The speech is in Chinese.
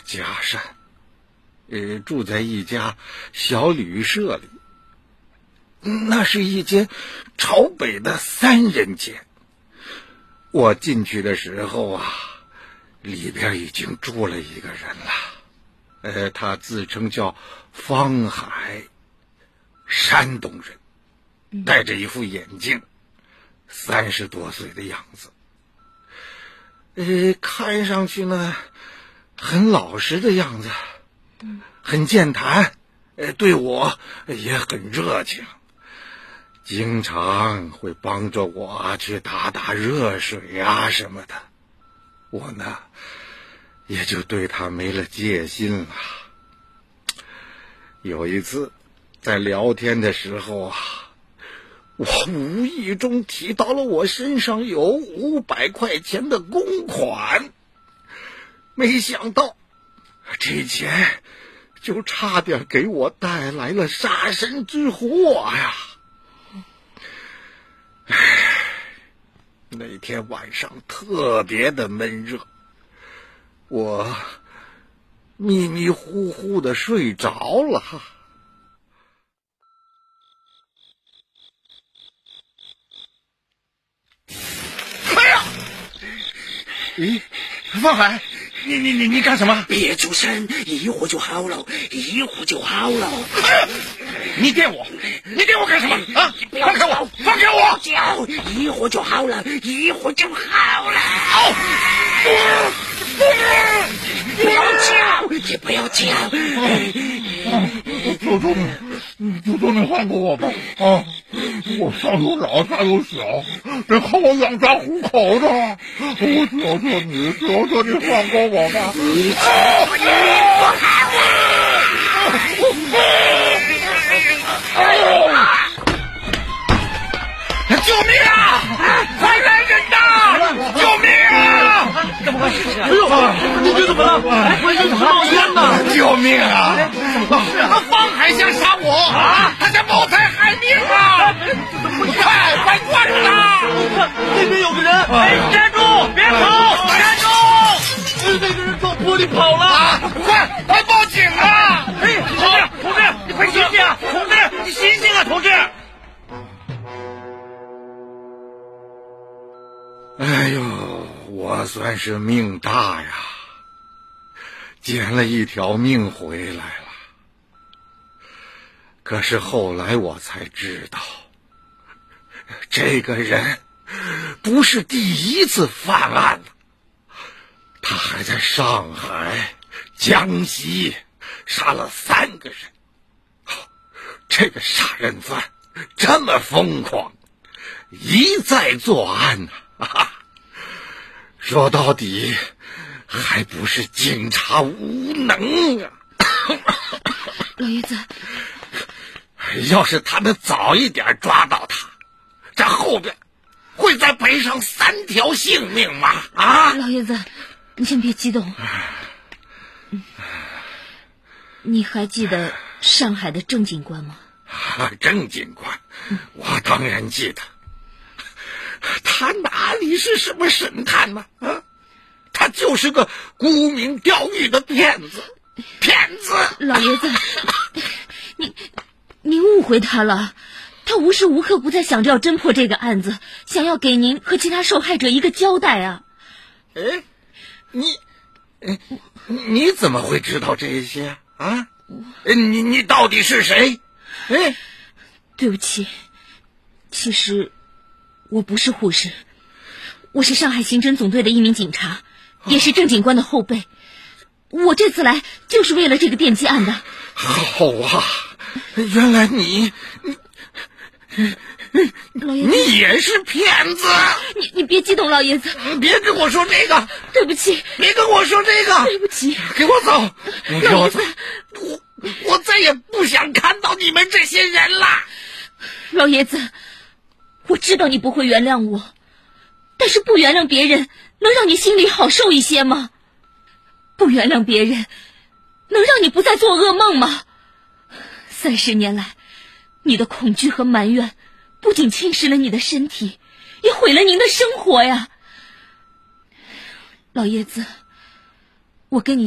假善，住在一家小旅社里。那是一间朝北的3人间。我进去的时候啊，里边已经住了一个人了。他自称叫方海，山东人，戴着一副眼镜，30多岁的样子。看上去呢很老实的样子，很健谈，对我也很热情，经常会帮着我去打打热水啊什么的。我呢也就对他没了戒心了。有一次在聊天的时候啊，我无意中提到了我身上有500块钱的公款，没想到这钱就差点给我带来了杀身之祸呀！那天晚上特别的闷热，我迷迷糊糊的睡着了。 哎呀！方海，你干什么？ 别出声，一会儿就好了，一会儿就好了。 你电我干什么啊？放开我！放开我！ 叫，一会儿就好了，一会儿就好了。不要叫，你不要叫。 求求你放过我吧！啊，我上有老下有小，得靠我养家糊口的。我求求你放过我吧！ 你不好救命啊！快来人呐！救命啊！ 怎么回事？哎呦，你这怎么了？我已经冒烟了！ 救命啊！方海想杀我啊！他想谋财害命啊！快关住他！ 那边有个人！哎，站住！别跑！站住！那个人撞玻璃跑了！ 快报警啊！ 哎，同志，你快醒醒啊！同志，你醒醒啊，同志！ 哎呦，我算是命大呀，捡了一条命回来了。可是后来我才知道，这个人不是第一次犯案了，他还在上海、江西杀了3个人。这个杀人犯这么疯狂，一再作案呢。说到底还不是警察无能啊！ 老爷子， 要是他们早一点抓到他，这后边会再赔上3条性命吗？啊！ 老爷子，你先别激动。你还记得上海的郑警官吗？ 郑警官，我当然记得。他哪里是什么神探呢？啊，他就是个沽名钓誉的骗子！ 老爷子，您误会他了，他无时无刻不在想着要侦破这个案子，想要给您和其他受害者一个交代啊！ 哎，你怎么会知道这些啊？你到底是谁？哎， 对不起，其实我不是护士，我是上海刑侦总队的一名警察，也是郑警官的后辈。我这次来就是为了这个电击案的。 好啊，原来你老爷子， 你也是骗子！ 你别激动，老爷子， 别跟我说这个！ 对不起， 别跟我说这个！ 对不起， 给我走！给我走！ 老爷子， 我再也不想看到你们这些人了。 老爷子，我知道你不会原谅我，但是不原谅别人能让你心里好受一些吗？不原谅别人能让你不再做噩梦吗？30年来，你的恐惧和埋怨不仅侵蚀了你的身体，也毁了您的生活呀。老爷子，我跟你